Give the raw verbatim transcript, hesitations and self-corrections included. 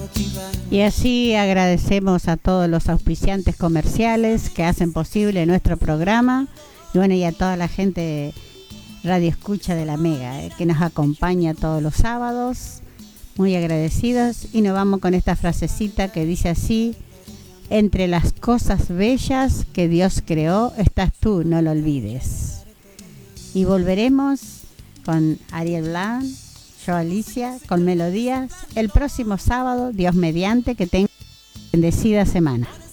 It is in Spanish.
Y así agradecemos a todos los auspiciantes comerciales que hacen posible nuestro programa. Y bueno, y a toda la gente Radio Escucha de la Mega, eh, que nos acompaña todos los sábados. Muy agradecidos. Y nos vamos con esta frasecita que dice así: entre las cosas bellas que Dios creó, estás tú, no lo olvides. Y volveremos con Ariel Blanc, yo Alicia, con melodías, el próximo sábado, Dios mediante, que tenga bendecida semana.